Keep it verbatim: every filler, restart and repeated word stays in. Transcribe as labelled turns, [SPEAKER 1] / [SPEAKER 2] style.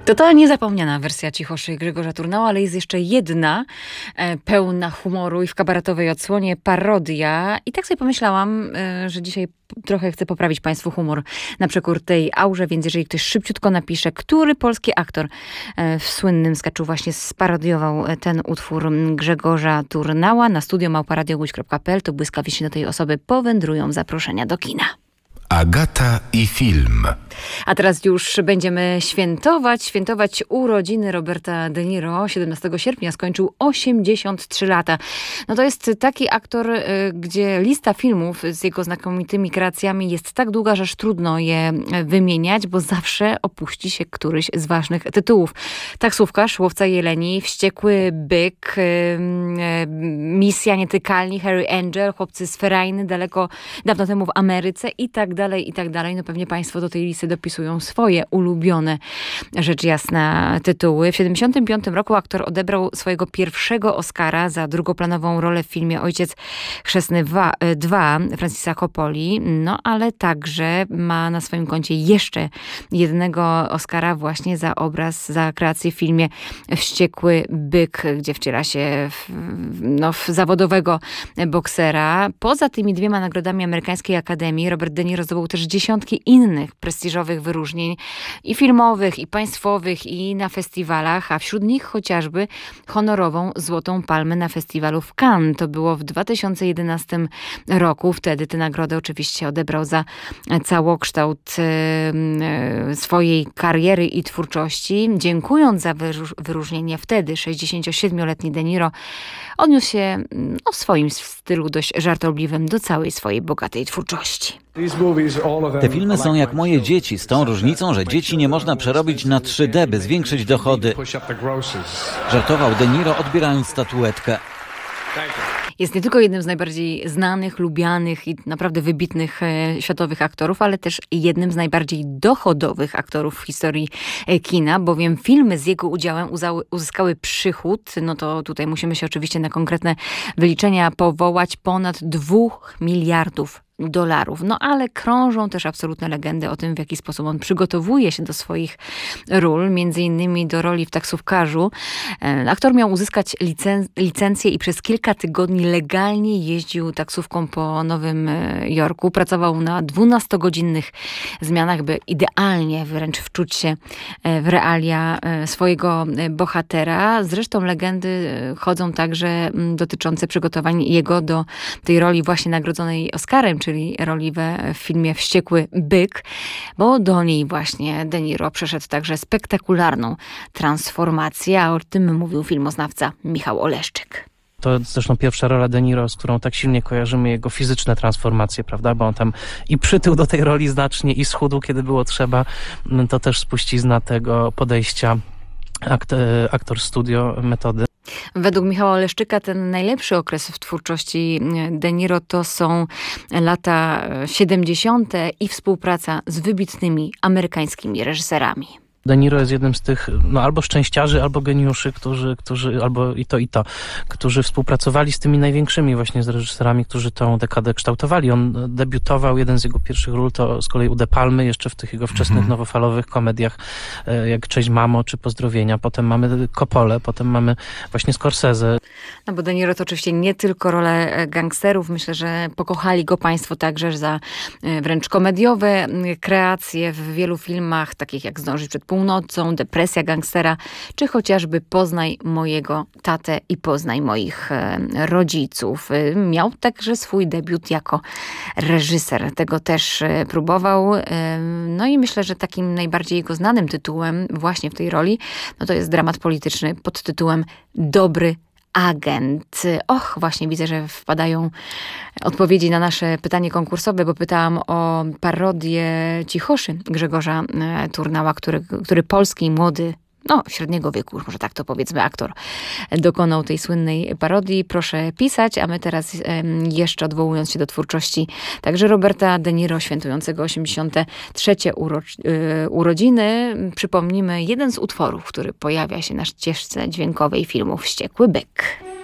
[SPEAKER 1] To ta niezapomniana wersja Cichoszy Grzegorza Turnała, ale jest jeszcze jedna e, pełna humoru i w kabaretowej odsłonie parodia. I tak sobie pomyślałam, e, że dzisiaj trochę chcę poprawić Państwu humor na przekór tej aurze, więc jeżeli ktoś szybciutko napisze, który polski aktor e, w słynnym sketchu właśnie sparodiował ten utwór Grzegorza Turnała na studio małpa radio guś kropka pe el, to błyskawicznie do tej osoby powędrują zaproszenia do kina.
[SPEAKER 2] Agata i film.
[SPEAKER 1] A teraz już będziemy świętować, świętować urodziny Roberta De Niro. siedemnastego sierpnia skończył osiemdziesiąt trzy lata. No to jest taki aktor, gdzie lista filmów z jego znakomitymi kreacjami jest tak długa, że aż trudno je wymieniać, bo zawsze opuści się któryś z ważnych tytułów. Taksówkarz, Łowca jeleni, Wściekły byk, Misja nietykalni, Harry Angel, Chłopcy z Ferajny, daleko, dawno temu w Ameryce i tak dalej, i tak dalej. No pewnie Państwo do tej listy dopisują swoje ulubione, rzecz jasna, tytuły. W siedemdziesiątym piątym roku aktor odebrał swojego pierwszego Oscara za drugoplanową rolę w filmie Ojciec Chrzestny dwa Francisa Coppoli, no ale także ma na swoim koncie jeszcze jednego Oscara właśnie za obraz, za kreację w filmie Wściekły byk, gdzie wciela się w, no, w zawodowego boksera. Poza tymi dwiema nagrodami Amerykańskiej Akademii Robert De Niro zdobył też dziesiątki innych prestiżowych wyróżnień i filmowych, i państwowych, i na festiwalach, a wśród nich chociażby honorową Złotą Palmę na festiwalu w Cannes. To było w dwa tysiące jedenastym roku. Wtedy tę nagrodę oczywiście odebrał za całokształt swojej kariery i twórczości. Dziękując za wyróżnienie wtedy sześćdziesięciosiedmioletni De Niro odniósł się no, w swoim stylu dość żartobliwym do całej swojej bogatej twórczości.
[SPEAKER 3] Te filmy są jak moje dzieci, z tą różnicą, że dzieci nie można przerobić na trzy D, by zwiększyć dochody. Żartował De Niro, odbierając statuetkę.
[SPEAKER 1] Jest nie tylko jednym z najbardziej znanych, lubianych i naprawdę wybitnych e, światowych aktorów, ale też jednym z najbardziej dochodowych aktorów w historii e, kina, bowiem filmy z jego udziałem uzały, uzyskały przychód, no to tutaj musimy się oczywiście na konkretne wyliczenia powołać, ponad dwóch miliardów dolarów. No ale krążą też absolutne legendy o tym, w jaki sposób on przygotowuje się do swoich ról, między innymi do roli w Taksówkarzu. Aktor miał uzyskać licen- licencję i przez kilka tygodni legalnie jeździł taksówką po Nowym Jorku. Pracował na dwunastogodzinnych zmianach, by idealnie wręcz wczuć się w realia swojego bohatera. Zresztą legendy chodzą także dotyczące przygotowań jego do tej roli właśnie nagrodzonej Oscarem, czyli roli we w filmie Wściekły byk, bo do niej właśnie De Niro przeszedł także spektakularną transformację, a o tym mówił filmoznawca Michał Oleszczyk.
[SPEAKER 4] To zresztą pierwsza rola De Niro, z którą tak silnie kojarzymy jego fizyczne transformacje, prawda? Bo on tam i przytył do tej roli znacznie, i schudł, kiedy było trzeba. To też spuścizna tego podejścia akt- aktor studio metody.
[SPEAKER 1] Według Michała Oleszczyka ten najlepszy okres w twórczości De Niro to są lata siedemdziesiąte i współpraca z wybitnymi amerykańskimi reżyserami.
[SPEAKER 4] De Niro jest jednym z tych, no albo szczęściarzy, albo geniuszy, którzy, którzy, albo i to, i to, którzy współpracowali z tymi największymi właśnie z reżyserami, którzy tą dekadę kształtowali. On debiutował, jeden z jego pierwszych ról to z kolei u De Palmy, jeszcze w tych jego wczesnych, mm. nowofalowych komediach, jak Cześć Mamo, czy Pozdrowienia. Potem mamy Coppolę, potem mamy właśnie Scorsese.
[SPEAKER 1] No bo De Niro to oczywiście nie tylko role gangsterów. Myślę, że pokochali go Państwo także za wręcz komediowe kreacje w wielu filmach, takich jak Zdążyć przed północą, Depresja gangstera, czy chociażby Poznaj mojego tatę i poznaj moich e, rodziców. E, miał także swój debiut jako reżyser. Tego też e, próbował. E, no i myślę, że takim najbardziej jego znanym tytułem właśnie w tej roli, no to jest dramat polityczny pod tytułem Dobry agent. Och, właśnie widzę, że wpadają odpowiedzi na nasze pytanie konkursowe, bo pytałam o parodię Cichoszy Grzegorza Turnała, który, który polski młody, no średniego wieku, może tak to powiedzmy, aktor dokonał tej słynnej parodii. Proszę pisać, a my teraz jeszcze odwołując się do twórczości także Roberta De Niro, świętującego osiemdziesiąte trzecie uro, urodziny, przypomnimy jeden z utworów, który pojawia się na ścieżce dźwiękowej filmu Wściekły byk.